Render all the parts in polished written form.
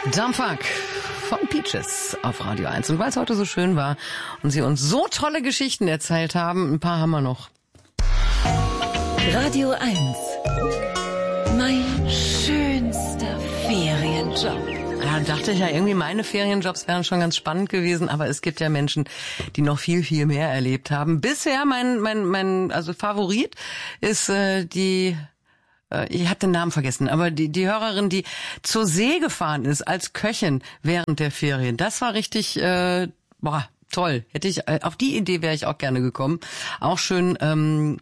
Dumpfuck von Peaches auf Radio 1. Und weil es heute so schön war und sie uns so tolle Geschichten erzählt haben, ein paar haben wir noch. Radio 1. Mein schönster Ferienjob. Ja, dachte ich ja irgendwie, meine Ferienjobs wären schon ganz spannend gewesen, aber es gibt ja Menschen, die noch viel, viel mehr erlebt haben. Bisher mein Favorit ist ich habe den Namen vergessen, aber die Hörerin, die zur See gefahren ist als Köchin während der Ferien. Das war richtig, toll. Auf die Idee wäre ich auch gerne gekommen. Auch schön,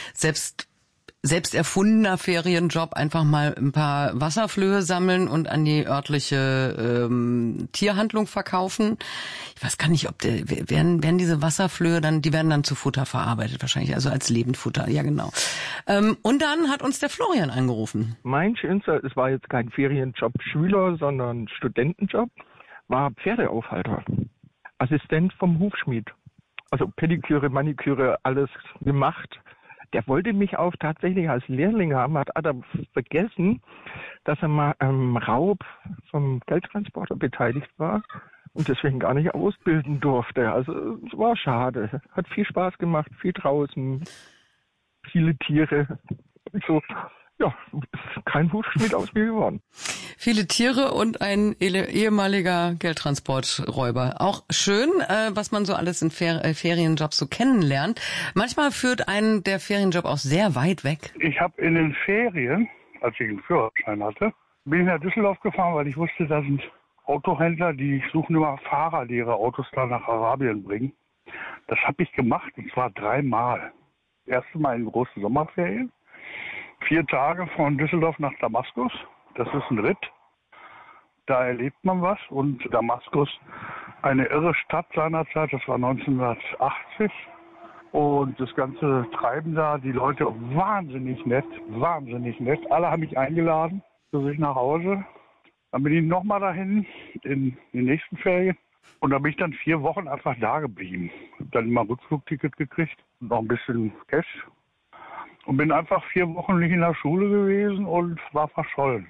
selbst erfundener Ferienjob, einfach mal ein paar Wasserflöhe sammeln und an die örtliche Tierhandlung verkaufen. Ich weiß gar nicht, werden diese Wasserflöhe die werden dann zu Futter verarbeitet wahrscheinlich, also als Lebendfutter, ja genau. Und dann hat uns der Florian angerufen. Mein schönster, es war jetzt kein Ferienjob Schüler, sondern Studentenjob, war Pferdeaufhalter. Assistent vom Hufschmied. Also Pediküre, Maniküre, alles gemacht. Der wollte mich auch tatsächlich als Lehrling haben, hat aber vergessen, dass er mal am Raub vom Geldtransporter beteiligt war und deswegen gar nicht ausbilden durfte. Also es war schade. Hat viel Spaß gemacht, viel draußen, viele Tiere. So, ja, ist kein Hufschmied aus mir geworden. Viele Tiere und ein ehemaliger Geldtransporträuber. Auch schön, was man so alles in Ferienjobs so kennenlernt. Manchmal führt einen der Ferienjob auch sehr weit weg. Ich habe in den Ferien, als ich einen Führerschein hatte, bin ich nach Düsseldorf gefahren, weil ich wusste, da sind Autohändler, die suchen immer Fahrer, die ihre Autos da nach Arabien bringen. Das habe ich gemacht, und zwar 3-mal. Das erste Mal in großen Sommerferien. 4 Tage von Düsseldorf nach Damaskus. Das ist ein Ritt. Da erlebt man was. Und Damaskus, eine irre Stadt seinerzeit, das war 1980. Und das ganze Treiben da, die Leute wahnsinnig nett, wahnsinnig nett. Alle haben mich eingeladen zu sich nach Hause. Dann bin ich nochmal dahin in die nächsten Ferien. Und da bin ich dann 4 Wochen einfach da geblieben. Hab dann immer ein Rückflugticket gekriegt und noch ein bisschen Cash. Und bin einfach 4 Wochen nicht in der Schule gewesen und war verschollen.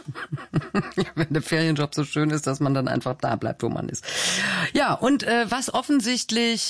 Wenn der Ferienjob so schön ist, dass man dann einfach da bleibt, wo man ist. Ja, und was offensichtlich,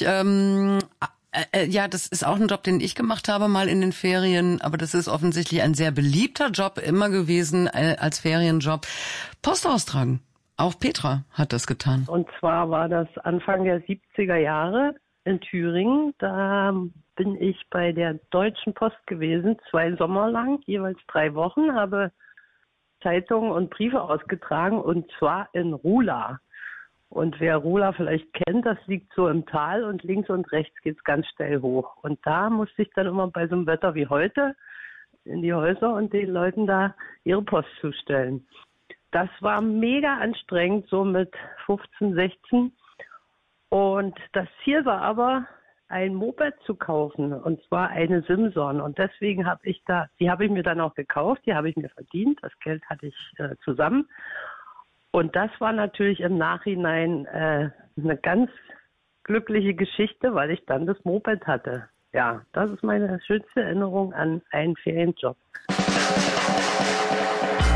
das ist auch ein Job, den ich gemacht habe mal in den Ferien, aber das ist offensichtlich ein sehr beliebter Job immer gewesen als Ferienjob. Post austragen. Auch Petra hat das getan. Und zwar war das Anfang der 70er Jahre in Thüringen. Da bin ich bei der Deutschen Post gewesen, 2 Sommer lang, jeweils 3 Wochen, habe Zeitungen und Briefe ausgetragen, und zwar in Rula. Und wer Rula vielleicht kennt, das liegt so im Tal und links und rechts geht's ganz steil hoch. Und da musste ich dann immer bei so einem Wetter wie heute in die Häuser und den Leuten da ihre Post zustellen. Das war mega anstrengend, so mit 15, 16. Und das Ziel war aber, ein Moped zu kaufen, und zwar eine Simson. Und deswegen die habe ich mir dann auch gekauft, die habe ich mir verdient, das Geld hatte ich zusammen. Und das war natürlich im Nachhinein eine ganz glückliche Geschichte, weil ich dann das Moped hatte. Ja, das ist meine schönste Erinnerung an einen Ferienjob.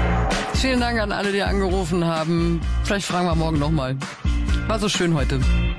Vielen Dank an alle, die angerufen haben. Vielleicht fragen wir morgen nochmal. War so schön heute.